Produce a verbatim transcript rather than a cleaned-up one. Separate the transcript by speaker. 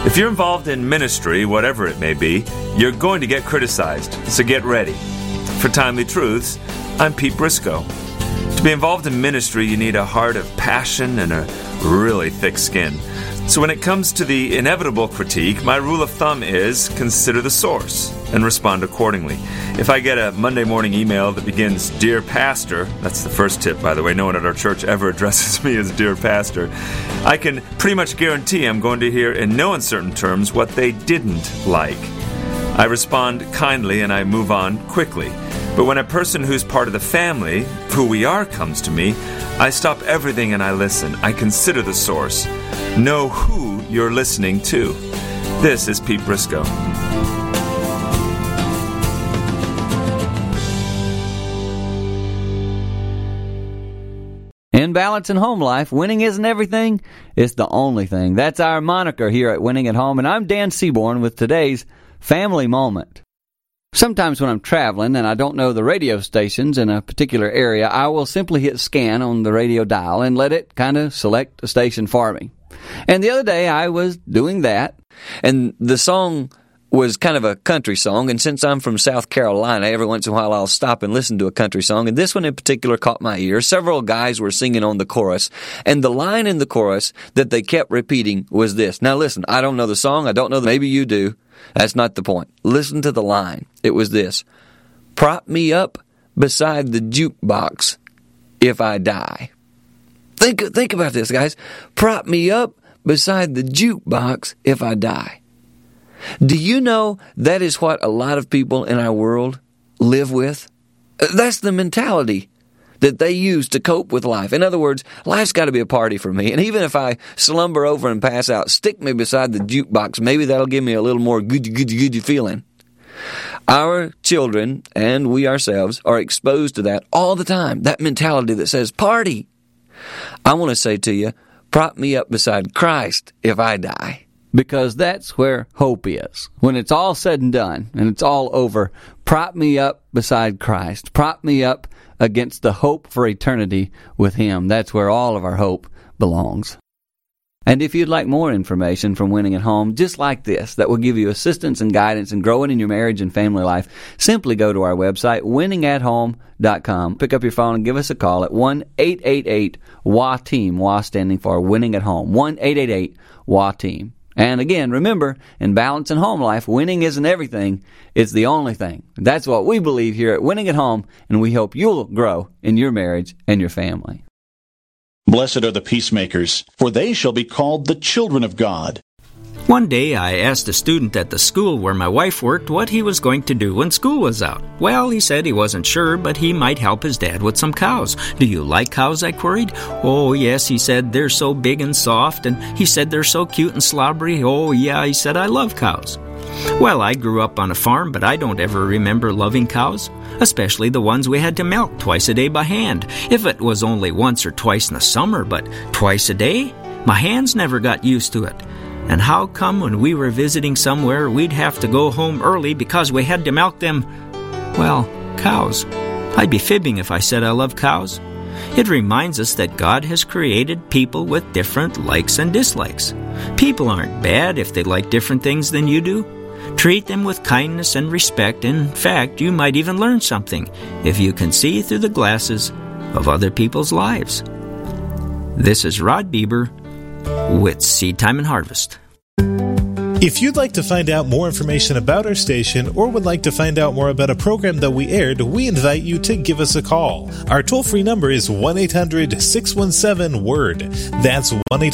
Speaker 1: If you're involved in ministry, whatever it may be, you're going to get criticized, so get ready. For Timely Truths, I'm Pete Briscoe. To be involved in ministry, you need a heart of passion and a really thick skin. So when it comes to the inevitable critique, my rule of thumb is consider the source and respond accordingly. If I get a Monday morning email that begins, Dear Pastor, that's the first tip, by the way, no one at our church ever addresses me as Dear Pastor, I can pretty much guarantee I'm going to hear in no uncertain terms what they didn't like. I respond kindly and I move on quickly. But when a person who's part of the family, who we are, comes to me, I stop everything and I listen. I consider the source. Know who you're listening to. This is Pete Briscoe.
Speaker 2: In balance in home life, winning isn't everything, it's the only thing. That's our moniker here at Winning at Home, and I'm Dan Seaborn with today's Family Moment. Sometimes when I'm traveling and I don't know the radio stations in a particular area, I will simply hit scan on the radio dial and let it kind of select a station for me. And the other day I was doing that, and the song was kind of a country song, and since I'm from South Carolina, every once in a while I'll stop and listen to a country song, and this one in particular caught my ear. Several guys were singing on the chorus, and the line in the chorus that they kept repeating was this. Now listen, I don't know the song, I don't know, maybe you do. That's not the point. Listen to the line. It was this. Prop me up beside the jukebox if I die. Think, think about this, guys. Prop me up beside the jukebox if I die. Do you know that is what a lot of people in our world live with? That's the mentality that they use to cope with life. In other words, life's got to be a party for me. And even if I slumber over and pass out, stick me beside the jukebox. Maybe that'll give me a little more good, good, good feeling. Our children and we ourselves are exposed to that all the time. That mentality that says, party. I want to say to you, prop me up beside Christ if I die. Because that's where hope is. When it's all said and done and it's all over, prop me up beside Christ. Prop me up against the hope for eternity with Him. That's where all of our hope belongs. And if you'd like more information from Winning at Home, just like this, that will give you assistance and guidance in growing in your marriage and family life, simply go to our website, winning at home dot com. Pick up your phone and give us a call at one eight eight eight W A team, W A standing for Winning at Home, one eight eight eight W A team. And again, remember, in balance in home life, winning isn't everything, it's the only thing. That's what we believe here at Winning at Home, and we hope you'll grow in your marriage and your family.
Speaker 3: Blessed are the peacemakers, for they shall be called the children of God.
Speaker 4: One day I asked a student at the school where my wife worked what he was going to do when school was out. Well, he said he wasn't sure, but he might help his dad with some cows. Do you like cows, I queried. Oh, yes, he said, they're so big and soft, and he said they're so cute and slobbery. Oh, yeah, he said, I love cows. Well, I grew up on a farm, but I don't ever remember loving cows, especially the ones we had to milk twice a day by hand. If it was only once or twice in the summer, but twice a day, my hands never got used to it. And how come when we were visiting somewhere, we'd have to go home early because we had to milk them, well, cows? I'd be fibbing if I said I love cows. It reminds us that God has created people with different likes and dislikes. People aren't bad if they like different things than you do. Treat them with kindness and respect. In fact, you might even learn something if you can see through the glasses of other people's lives. This is Rod Bieber with Seed Time and Harvest.
Speaker 5: If you'd like to find out more information about our station or would like to find out more about a program that we aired, we invite you to give us a call. Our toll-free number is one eight hundred six one seven W O R D. That's one eight hundred